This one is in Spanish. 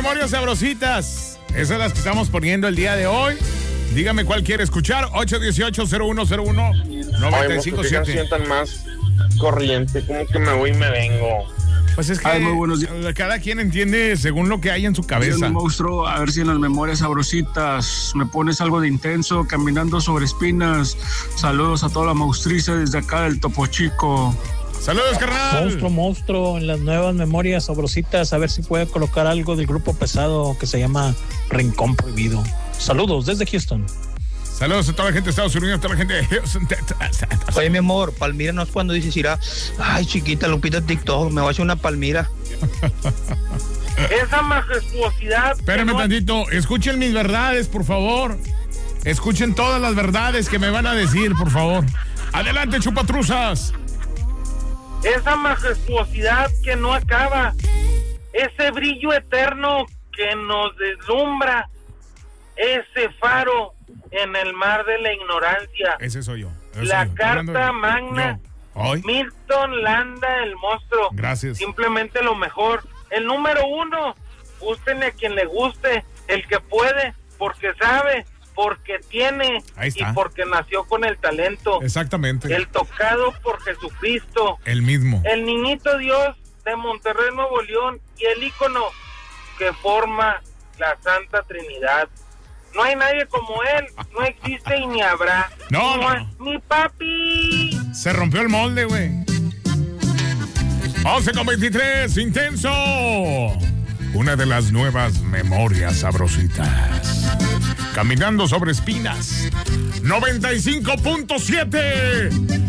memorias sabrositas. Esas las que estamos poniendo el día de hoy. Dígame cuál quiere escuchar. 818-010-957. ¿Qué sientan más corriente? Como que me voy y me vengo. Pues es que muy buenos días. Cada quien entiende según lo que hay en su cabeza. Monstruo, a ver si en las memorias sabrositas me pones algo de intenso, caminando sobre espinas. Saludos a toda la maustriza desde acá del Topo Chico. Saludos, carnal. Monstruo, en las nuevas memorias sabrositas, a ver si puede colocar algo del grupo pesado que se llama Rincón Prohibido. Saludos desde Houston. Saludos a toda la gente de Estados Unidos, a toda la gente de Houston. Oye, mi amor, Palmira no es cuando dices, irá, ay, chiquita, Lupita TikTok, me voy a hacer una Palmira. Esa majestuosidad. Espérenme tantito, escuchen mis verdades, por favor. Escuchen todas las verdades que me van a decir, por favor. Adelante, chupatruzas. Esa majestuosidad que no acaba. Ese brillo eterno que nos deslumbra. Ese faro en el mar de la ignorancia. Ese soy yo. La carta magna. Milton Landa, el monstruo. Gracias. Simplemente lo mejor. El número 1. Gústenle a quien le guste. El que puede, porque sabe, porque tiene. Ahí está. Y porque nació con el talento. Exactamente. El tocado por Jesucristo. El mismo. El niñito Dios de Monterrey, Nuevo León. Y el ícono que forma la Santa Trinidad. No hay nadie como él, no existe y ni habrá. No. ¡Mi papi! Se rompió el molde, güey. 11:23, intenso. Una de las nuevas memorias sabrositas. Caminando sobre espinas. 95.7.